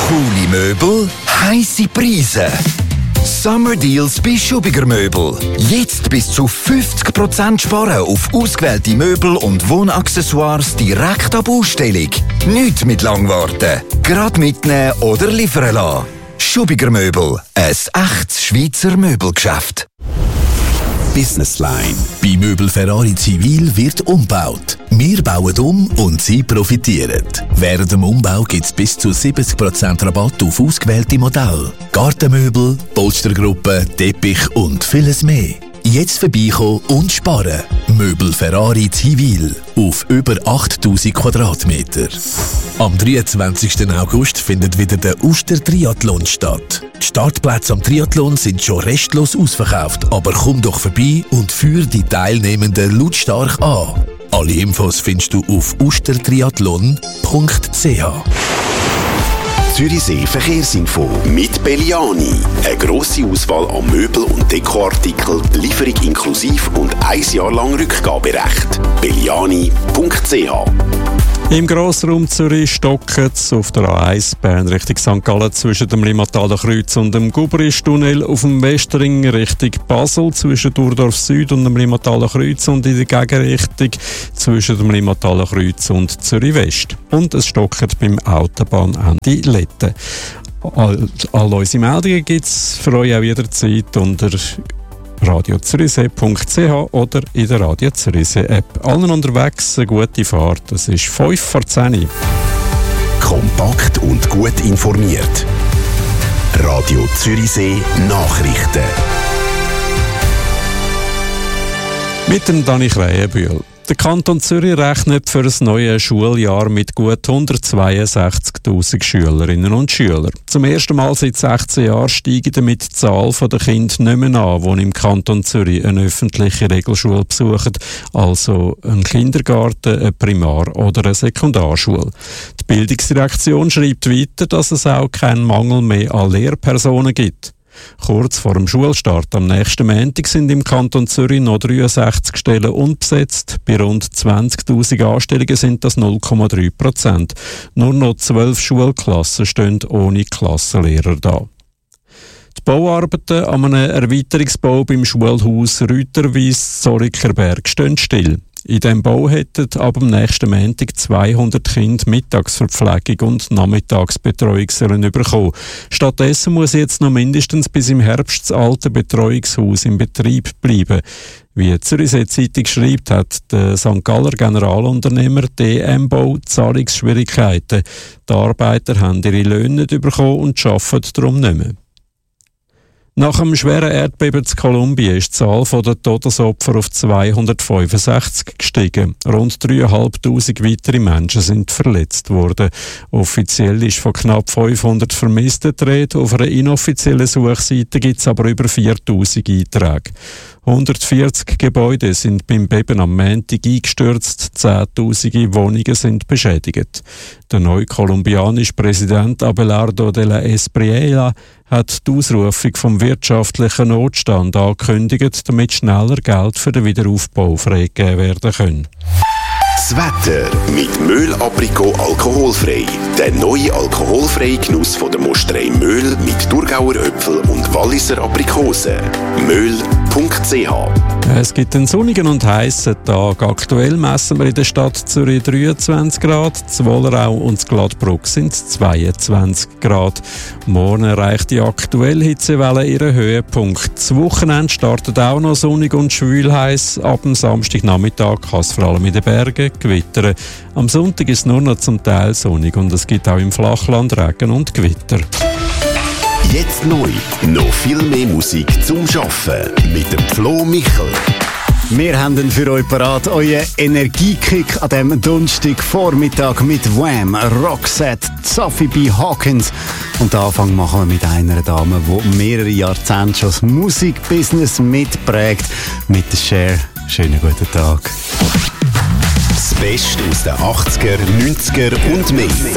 Coole Möbel, heisse Preise. Summer Deals bei Schubiger Möbel. Jetzt bis zu 50% sparen auf ausgewählte Möbel und Wohnaccessoires direkt ab Ausstellung. Nicht mit Langwarten. Gerade mitnehmen oder liefern lassen. Schubiger Möbel. Ein echtes Schweizer Möbelgeschäft. Businessline. Bei Möbel Ferrari Zivil wird umgebaut. Wir bauen um und Sie profitieren. Während dem Umbau gibt es bis zu 70% Rabatt auf ausgewählte Modelle. Gartenmöbel, Polstergruppen, Teppich und vieles mehr. Jetzt vorbeikommen und sparen. Möbel Ferrari Zivil auf über 8000 Quadratmeter. Am 23. August findet wieder der Uster Triathlon statt. Die Startplätze am Triathlon sind schon restlos ausverkauft, aber komm doch vorbei und führ die Teilnehmenden lautstark an. Alle Infos findest du auf ustertriathlon.ch. Zürichsee Verkehrsinfo mit Belliani. Eine grosse Auswahl an Möbel- und Dekoartikeln, Lieferung inklusiv und 1 Jahr lang Rückgaberecht. Belliani.ch. Im Grossraum Zürich stockt es auf der A1 Bern Richtung St. Gallen zwischen dem Limataler Kreuz und dem Gubrisch-Tunnel, auf dem Westring Richtung Basel zwischen Durdorf Süd und dem Limataler Kreuz und in der Gegenrichtung zwischen dem Limataler Kreuz und Zürich West. Und es stockt beim Autobahnende Letten. All unsere Meldungen gibt es für euch auch jederzeit unter radiozürichsee.ch oder in der Radio Zürichsee App. Allen unterwegs eine gute Fahrt. Es ist 5:10. Kompakt und gut informiert. Radio Zürichsee Nachrichten. Mit dem Dani Krähenbühl. Der Kanton Zürich rechnet für das neue Schuljahr mit gut 162'000 Schülerinnen und Schülern. Zum ersten Mal seit 16 Jahren steigt damit die Zahl der Kinder nicht mehr an, die im Kanton Zürich eine öffentliche Regelschule besuchen, also einen Kindergarten, eine Primar- oder eine Sekundarschule. Die Bildungsdirektion schreibt weiter, dass es auch keinen Mangel mehr an Lehrpersonen gibt. Kurz vor dem Schulstart am nächsten Montag sind im Kanton Zürich noch 63 Stellen unbesetzt. Bei rund 20'000 Anstellungen sind das 0,3%. Nur noch 12 Schulklassen stehen ohne Klassenlehrer da. Die Bauarbeiten an einem Erweiterungsbau beim Schulhaus Rüterwies Zorikerberg stehen still. In diesem Bau hätten ab dem nächsten Montag 200 Kinder Mittagsverpflegung und Nachmittagsbetreuung bekommen. Stattdessen muss jetzt noch mindestens bis im Herbst das alte Betreuungshaus im Betrieb bleiben. Wie die Zürichsee Zeitung schreibt, hat der St. Galler Generalunternehmer DM Bau Zahlungsschwierigkeiten. Die Arbeiter haben ihre Löhne nicht bekommen und arbeiten darum nicht mehr. Nach einem schweren Erdbeben in Kolumbien ist die Zahl der Todesopfer auf 265 gestiegen. Rund 3'500 weitere Menschen sind verletzt worden. Offiziell ist von knapp 500 Vermissten die Rede. Auf einer inoffiziellen Suchseite gibt es aber über 4'000 Einträge. 140 Gebäude sind beim Beben am Montag eingestürzt, 10'000 Wohnungen sind beschädigt. Der neue kolumbianische Präsident Abelardo de la Espriella hat die Ausrufung vom wirtschaftlichen Notstand angekündigt, damit schneller Geld für den Wiederaufbau freigegeben werden kann. Das Wetter mit Möhl Aprikot alkoholfrei. Der neue alkoholfreie Genuss von der Mosterei Möhl mit Thurgauer Äpfel und Walliser Aprikosen. Möhl.ch. Es gibt einen sonnigen und heißen Tag. Aktuell messen wir in der Stadt Zürich 23 Grad, das Wollerau und das Gladbruck sind 22 Grad. Morgen erreicht die aktuelle Hitzewelle ihren Höhepunkt. Das Wochenende startet auch noch sonnig und schwül heiß. Ab dem Samstagnachmittag kann es vor allem in den Bergen gewittern. Am Sonntag ist es nur noch zum Teil sonnig und es gibt auch im Flachland Regen und Gewitter. Jetzt neu. Noch viel mehr Musik zum Arbeiten mit dem Flo Michel. Wir haben den für euch parat, euren Energiekick an diesem Donnerstagvormittag mit Wham, Roxette, Sophie B. Hawkins. Und den Anfang machen wir mit einer Dame, die mehrere Jahrzehnte schon das Musikbusiness mitprägt, mit der Cher. Schönen guten Tag. Das Beste aus den 80er, 90er und mehr.